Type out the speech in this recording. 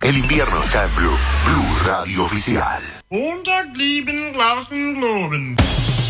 El invierno está en Blue. Blue Radio Oficial. Unterglieben, Globen.